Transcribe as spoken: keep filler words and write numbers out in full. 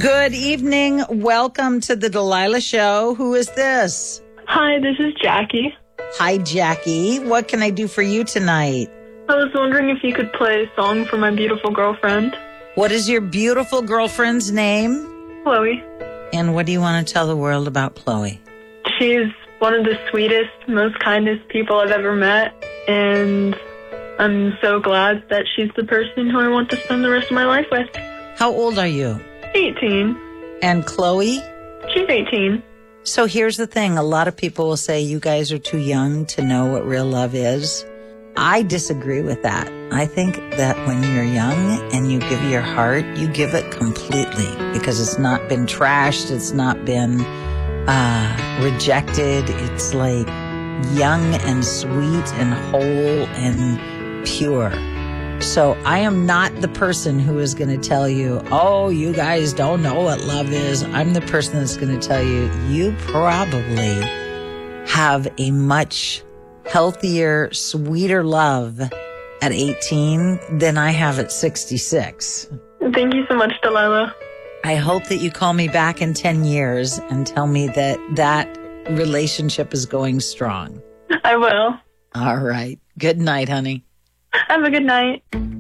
Good evening. Welcome to the Delilah Show. Who is this? Hi, this is Jackie. Hi, Jackie. What can I do for you tonight? I was wondering if you could play a song for my beautiful girlfriend. What is your beautiful girlfriend's name? Chloe. And what do you want to tell the world about Chloe? She's one of the sweetest, most kindest people I've ever met, and I'm so glad that she's the person who I want to spend the rest of my life with. How old are you? eighteen. And Chloe? She's eighteen. So here's the thing. A lot of people will say you guys are too young to know what real love is. I disagree with that. I think that when you're young and you give your heart, you give it completely because it's not been trashed. It's not been uh, rejected. It's like young and sweet and whole and pure. So I am not the person who is going to tell you, oh, you guys don't know what love is. I'm the person that's going to tell you, you probably have a much healthier, sweeter love at eighteen than I have at sixty-six. Thank you so much, Delilah. I hope that you call me back in ten years and tell me that that relationship is going strong. I will. All right. Good night, honey. Have a good night.